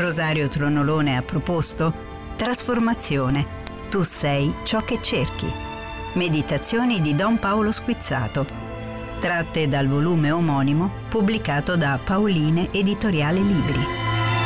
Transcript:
Rosario Tronolone ha proposto Trasformazione. Tu sei ciò che cerchi. Meditazioni di Don Paolo Squizzato, tratte dal volume omonimo pubblicato da Paoline Editoriale Libri.